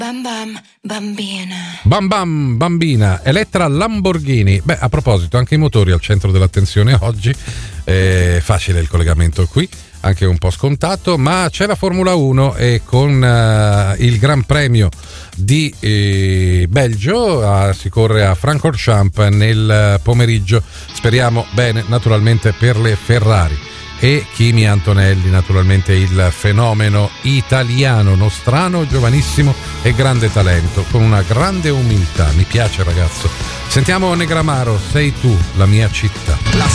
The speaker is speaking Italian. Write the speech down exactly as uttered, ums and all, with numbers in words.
Bam bam bambina. Bam bam bambina. Elettra Lamborghini. Beh, a proposito, anche i motori al centro dell'attenzione oggi. È facile il collegamento qui, anche un po' scontato, ma c'è la Formula uno e con uh, il Gran Premio di eh, Belgio uh, si corre a Francorchamps nel pomeriggio. Speriamo bene, naturalmente, per le Ferrari. E Kimi Antonelli, naturalmente il fenomeno italiano, nostrano, giovanissimo e grande talento, con una grande umiltà. Mi piace, ragazzo. Sentiamo Negramaro, sei tu la mia città.